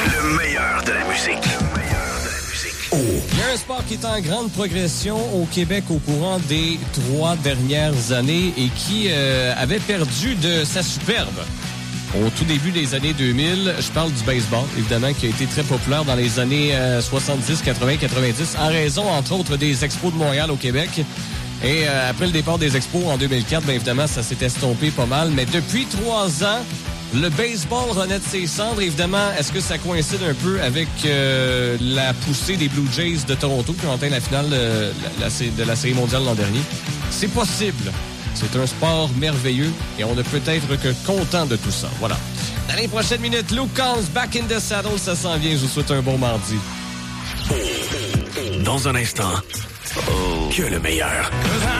Le meilleur de la musique. Il y a un sport qui est en grande progression au Québec au courant des 3 dernières années et qui avait perdu de sa superbe. Au tout début des années 2000, je parle du baseball, évidemment, qui a été très populaire dans les années 70, 80, 90, en raison, entre autres, des Expos de Montréal au Québec. Et après le départ des Expos en 2004, bien évidemment, ça s'est estompé pas mal. Mais depuis 3 ans, le baseball renaît de ses cendres. Évidemment, est-ce que ça coïncide un peu avec la poussée des Blue Jays de Toronto qui ont atteint la finale de la Série mondiale l'an dernier? C'est possible. C'est un sport merveilleux et on ne peut être que content de tout ça. Voilà. Dans les prochaines minutes, Luke Combs, Back in the Saddle, ça s'en vient. Je vous souhaite un bon mardi. Dans un instant, que le meilleur.